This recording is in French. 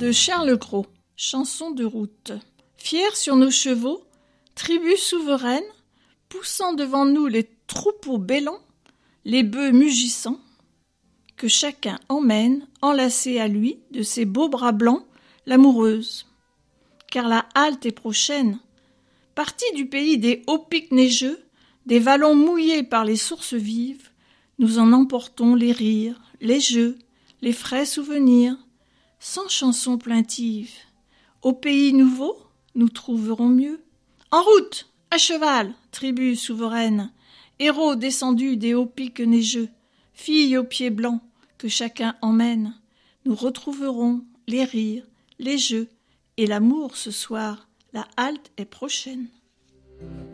de Charles Cros, chanson de route. Fiers sur nos chevaux, tribu souveraine, poussant devant nous les troupeaux bêlants, les bœufs mugissants, que chacun emmène, enlacé à lui de ses beaux bras blancs, l'amoureuse. Car la halte est prochaine. Partis du pays des hauts pics neigeux, des vallons mouillés par les sources vives, nous en emportons les rires, les jeux, les frais souvenirs, sans chansons plaintives. Au pays nouveau, nous trouverons mieux. En route, à cheval, tribu souveraine, héros descendus des hauts pics neigeux, filles aux pieds blancs que chacun emmène, nous retrouverons les rires, les jeux et l'amour ce soir. La halte est prochaine.